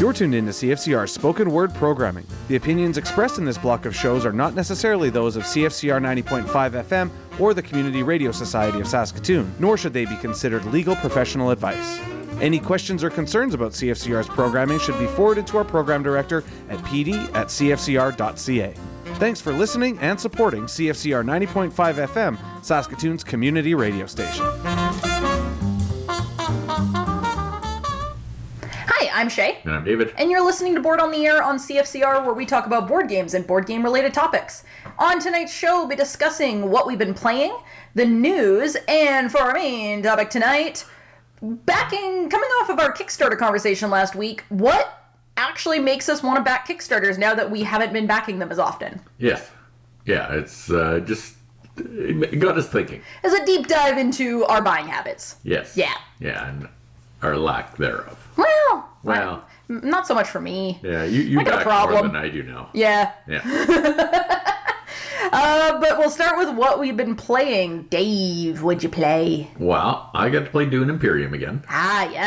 You're tuned in to CFCR Spoken Word Programming. The opinions expressed in this block of shows are not necessarily those of CFCR 90.5 FM or the Community Radio Society of Saskatoon, nor should they be considered legal professional advice. Any questions or concerns about CFCR's programming should be forwarded to our program director at pd@cfcr.ca. Thanks for listening and supporting CFCR 90.5 FM, Saskatoon's community radio station. Hi, I'm Shay. And I'm David. And you're listening to Board on the Air on CFCR, where we talk about board games and board game related topics. On tonight's show, we'll be discussing what we've been playing, the news, and for our main topic tonight, coming off of our Kickstarter conversation last week, what actually makes us want to back Kickstarters now that we haven't been backing them as often? Yes. Yeah, it's it got us thinking. As a deep dive into our buying habits. Yes. Yeah. Yeah, and our lack thereof. Well, not so much for me. Yeah, you I got a back problem. more than I do now. Yeah. Yeah. But we'll start with what we've been playing. Dave, what'd you play? Well, I got to play Dune Imperium again. Ah, yeah.